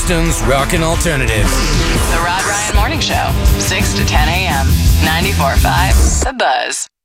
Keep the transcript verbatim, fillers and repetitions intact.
Houston's rockin' alternative. The Rod Ryan Morning Show, six to ten a.m. ninety-four point five The Buzz.